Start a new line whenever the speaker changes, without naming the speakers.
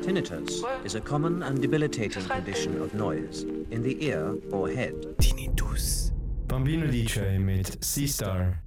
Tinnitus is a common and debilitating condition of noise in the ear or head.
Tinnitus. Bambino DJ mit Seastar.